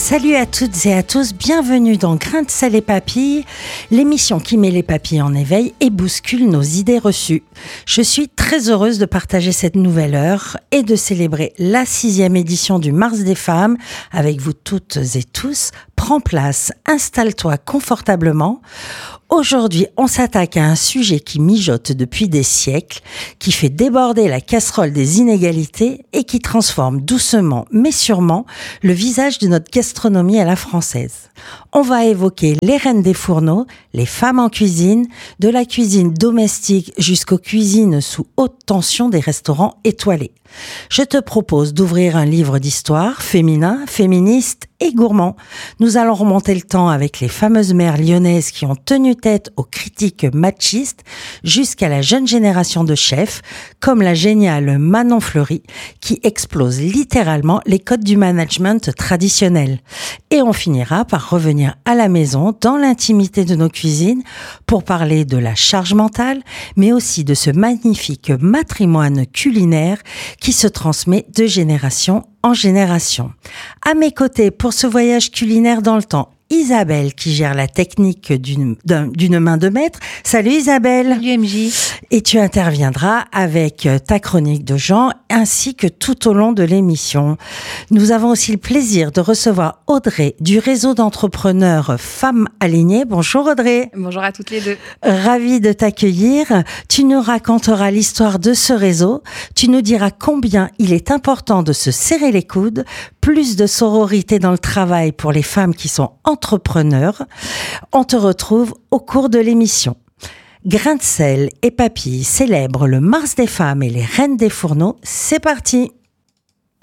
Salut à toutes et à tous, bienvenue dans Grains de sel et papilles, l'émission qui met les papilles en éveil et bouscule nos idées reçues. Je suis très heureuse de partager cette nouvelle heure et de célébrer la 6e édition du Mars des femmes avec vous toutes et tous. Prends place, installe-toi confortablement. Aujourd'hui, on s'attaque à un sujet qui mijote depuis des siècles, qui fait déborder la casserole des inégalités et qui transforme doucement mais sûrement le visage de notre gastronomie à la française. On va évoquer les reines des fourneaux, les femmes en cuisine, de la cuisine domestique jusqu'aux cuisines sous haute tension des restaurants étoilés. Je te propose d'ouvrir un livre d'histoire féminin, féministe et gourmand. Nous allons remonter le temps avec les fameuses mères lyonnaises qui ont tenu tête aux critiques machistes jusqu'à la jeune génération de chefs, comme la géniale Manon Fleury, qui explose littéralement les codes du management traditionnel. Et on finira par revenir à la maison, dans l'intimité de nos cuisines, pour parler de la charge mentale, mais aussi de ce magnifique matrimoine culinaire qui se transmet de génération en génération. À mes côtés, pour ce voyage culinaire dans le temps, Isabelle qui gère la technique d'une main de maître. Salut Isabelle. Salut MJ. Et tu interviendras avec ta chronique de genre ainsi que tout au long de l'émission. Nous avons aussi le plaisir de recevoir Audrey du réseau d'entrepreneurs Femmes Alignées. Bonjour Audrey. Bonjour à toutes les deux. Ravie de t'accueillir. Tu nous raconteras l'histoire de ce réseau. Tu nous diras combien il est important de se serrer les coudes, plus de sororité dans le travail pour les femmes qui sont entrepreneurs. On te retrouve au cours de l'émission. Grains de sel et papilles célèbrent le Mars des femmes et les reines des fourneaux. C'est parti!